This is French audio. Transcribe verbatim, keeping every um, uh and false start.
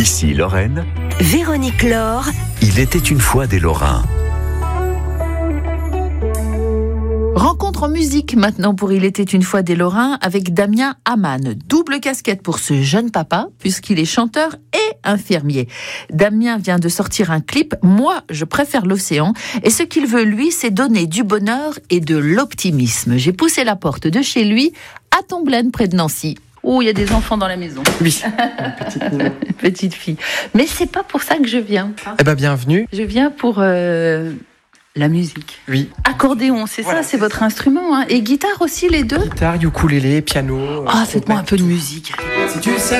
Ici Lorraine. Véronique Laure. Il était une fois des Lorrains. Rencontre en musique maintenant pour Il était une fois des Lorrains avec Damien Amann. Double casquette pour ce jeune papa puisqu'il est chanteur et infirmier. Damien vient de sortir un clip, Moi je préfère l'océan, et ce qu'il veut lui c'est donner du bonheur et de l'optimisme. J'ai poussé la porte de chez lui à Tomblaine près de Nancy. Oh, il y a des enfants dans la maison. Oui, une petite, Une petite fille. Mais c'est pas pour ça que je viens. Eh ben, bienvenue. Je viens pour euh, la musique. Oui. Accordéon, c'est Voilà, ça, c'est c'est votre ça. instrument, hein. Et guitare aussi, les deux. Guitare, ukulélé, piano. Ah, euh, faites-moi un peu de tout. musique. Si tu sais